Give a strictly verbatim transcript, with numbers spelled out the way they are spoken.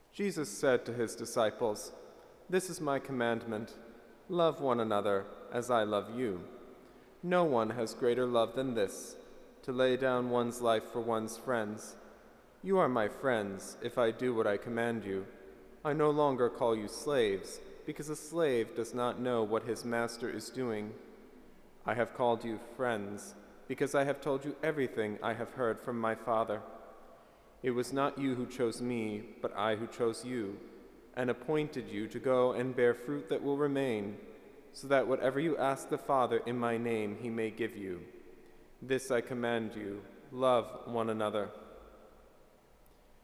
Jesus said to his disciples, "This is my commandment: love one another as I love you. No one has greater love than this, to lay down one's life for one's friends. You are my friends if I do what I command you. I no longer call you slaves, because a slave does not know what his master is doing. I have called you friends, because I have told you everything I have heard from my Father. It was not you who chose me, but I who chose you, and appointed you to go and bear fruit that will remain, so that whatever you ask the Father in my name he may give you. This I command you: love one another.